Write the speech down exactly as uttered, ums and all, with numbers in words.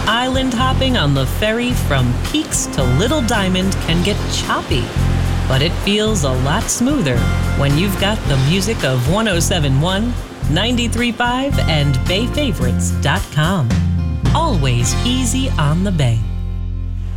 Island hopping on the ferry from Peaks to Little Diamond can get choppy, but it feels a lot smoother when you've got the music of one oh seven point one, ninety-three point five, and Bay Favorites dot com. Always easy on the Bay.